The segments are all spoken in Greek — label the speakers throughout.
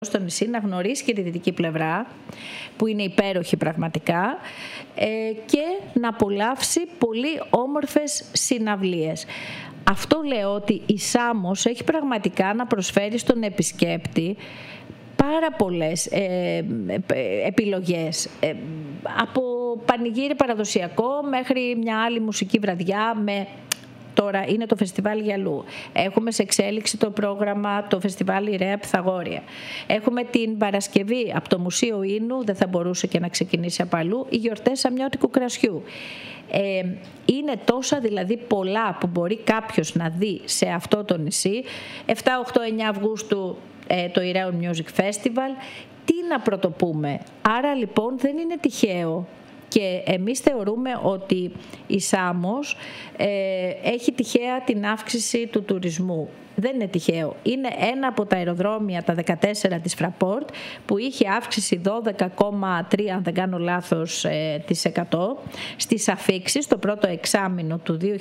Speaker 1: στο νησί να γνωρίσει και τη δυτική πλευρά, που είναι υπέροχη πραγματικά, και να απολαύσει πολύ όμορφες συναυλίες. Αυτό λέω ότι η Σάμος έχει πραγματικά να προσφέρει στον επισκέπτη πάρα πολλές επιλογές, από πανηγύρι παραδοσιακό μέχρι μια άλλη μουσική βραδιά Τώρα είναι το φεστιβάλ Γυαλού. Έχουμε σε εξέλιξη το πρόγραμμα, το φεστιβάλ Ιρέα Πυθαγόρια. Έχουμε την Παρασκευή από το Μουσείο Ίνου, δεν θα μπορούσε και να ξεκινήσει από αλλού, οι γιορτές Αμνιώτικου Κρασιού. Είναι τόσα δηλαδή πολλά που μπορεί κάποιος να δει σε αυτό το νησί. 7, 8, 9 Αυγούστου το Iraeon Music Festival. Τι να πρωτοπούμε. Άρα λοιπόν δεν είναι τυχαίο. Και εμείς θεωρούμε ότι η Σάμος έχει τυχαία την αύξηση του τουρισμού. Δεν είναι τυχαίο. Είναι ένα από τα αεροδρόμια, τα 14 της Fraport, που είχε αύξηση 12,3, αν δεν κάνω λάθος, % στις αφίξεις το πρώτο εξάμηνο του 2026.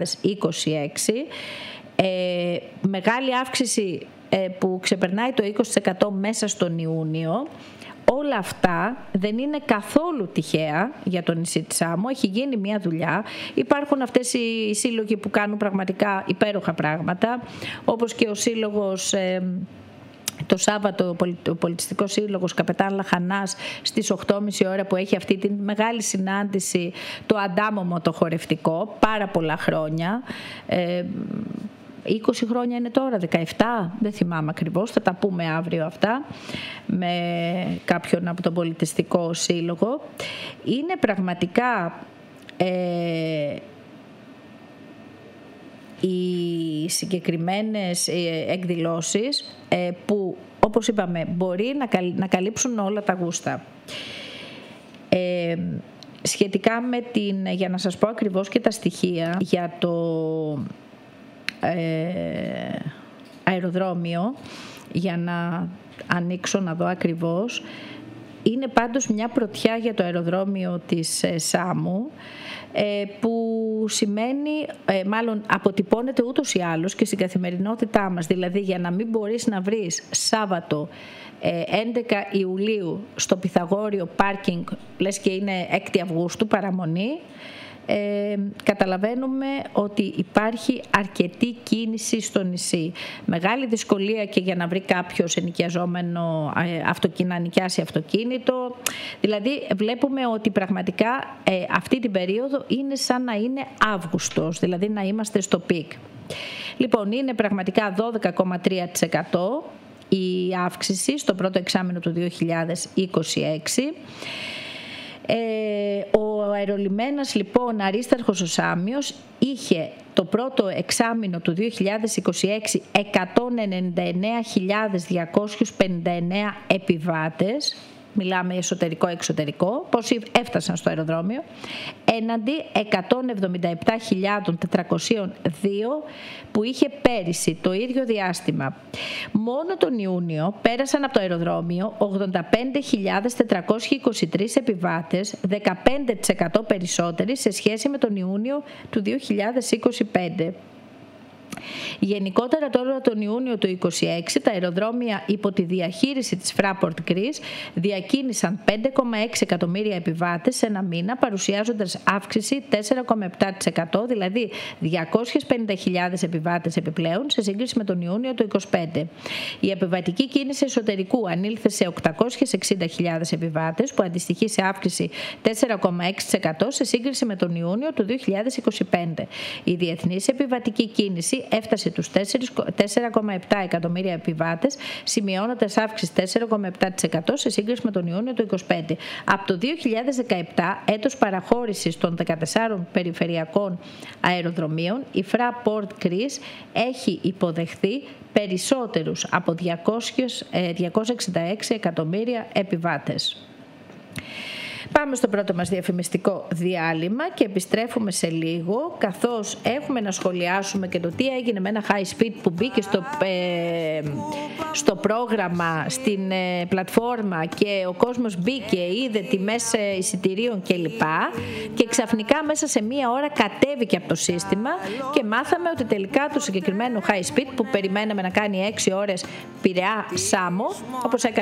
Speaker 1: Μεγάλη αύξηση που ξεπερνάει το 20% μέσα στον Ιούνιο. Όλα αυτά δεν είναι καθόλου τυχαία για το νησί της Σάμο. Έχει γίνει μια δουλειά. Υπάρχουν αυτές οι σύλλογοι που κάνουν πραγματικά υπέροχα πράγματα, όπως και ο σύλλογος, το Σάββατο ο Πολιτιστικός Σύλλογος Καπετάν Λαχανάς στις 8.30 ώρα, που έχει αυτή τη μεγάλη συνάντηση, το Αντάμωμο το χορευτικό, πάρα πολλά χρόνια. 20 χρόνια είναι τώρα, 17, δεν θυμάμαι ακριβώς, θα τα πούμε αύριο αυτά με κάποιον από τον Πολιτιστικό Σύλλογο. Είναι πραγματικά οι συγκεκριμένες εκδηλώσεις που, όπως είπαμε, μπορεί να καλύψουν όλα τα γούστα. Σχετικά με για να σας πω ακριβώς και τα στοιχεία για το αεροδρόμιο, για να ανοίξω να δω ακριβώς, είναι πάντως μια πρωτιά για το αεροδρόμιο της Σάμου, που σημαίνει, μάλλον αποτυπώνεται ούτως ή άλλως και στην καθημερινότητά μας. Δηλαδή, για να μην μπορείς να βρεις Σάββατο 11 Ιουλίου στο Πυθαγόριο πάρκινγκ, λες και είναι 6 Αυγούστου παραμονή, καταλαβαίνουμε ότι υπάρχει αρκετή κίνηση στο νησί. Μεγάλη δυσκολία και για να βρει κάποιος ενοικιαζόμενο να νοικιάσει αυτοκίνητο. Δηλαδή βλέπουμε ότι πραγματικά αυτή την περίοδο είναι σαν να είναι Αύγουστος, δηλαδή να είμαστε στο πικ. Λοιπόν, είναι πραγματικά 12,3% η αύξηση στο πρώτο εξάμηνο του 2026. Ο αερολιμένας λοιπόν Αρίσταρχος ο Σάμιος είχε το πρώτο εξάμηνο του 2026 199.259 επιβάτες, μιλάμε εσωτερικό-εξωτερικό, πόσοι έφτασαν στο αεροδρόμιο, έναντι 177.402 που είχε πέρυσι το ίδιο διάστημα. Μόνο τον Ιούνιο πέρασαν από το αεροδρόμιο 85.423 επιβάτες, 15% περισσότεροι σε σχέση με τον Ιούνιο του 2025. Γενικότερα τώρα τον Ιούνιο του 2026 τα αεροδρόμια υπό τη διαχείριση της Fraport Greece διακίνησαν 5,6 εκατομμύρια επιβάτες σε ένα μήνα, παρουσιάζοντας αύξηση 4,7%, δηλαδή 250.000 επιβάτες επιπλέον σε σύγκριση με τον Ιούνιο του 2025. Η επιβατική κίνηση εσωτερικού ανήλθε σε 860.000 επιβάτες, που αντιστοιχεί σε αύξηση 4,6% σε σύγκριση με τον Ιούνιο του 2025. Η διεθνής επιβατική κίνηση έφτασε τους 4,7 εκατομμύρια επιβάτες, σημειώνοντας αύξηση 4,7% σε σύγκριση με τον Ιούνιο του 2025. Από το 2017, έτος παραχώρησης των 14 περιφερειακών αεροδρομίων, η Fraport Greece έχει υποδεχθεί περισσότερους από 266 εκατομμύρια επιβάτες. Πάμε στο πρώτο μας διαφημιστικό διάλειμμα και επιστρέφουμε σε λίγο, καθώς έχουμε να σχολιάσουμε και το τι έγινε με ένα high speed που μπήκε στο πρόγραμμα, στην πλατφόρμα, και ο κόσμος μπήκε, είδε τιμές εισιτηρίων κλπ. Και ξαφνικά μέσα σε μία ώρα κατέβηκε από το σύστημα και μάθαμε ότι τελικά το συγκεκριμένο high speed που περιμέναμε να κάνει 6 ώρες Πειραιά Σάμο, όπως έκανε